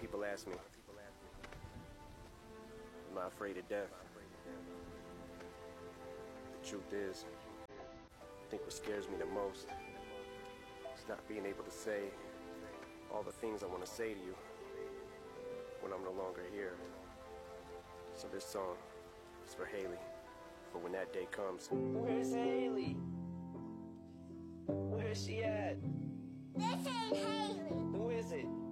People ask me, am I afraid of death? The truth is, I think what scares me the most is not being able to say all the things I want to say to you when I'm no longer here. So this song is for Haley, for when that day comes. Where's Haley? Where's she at? This ain't Haley. Who is it?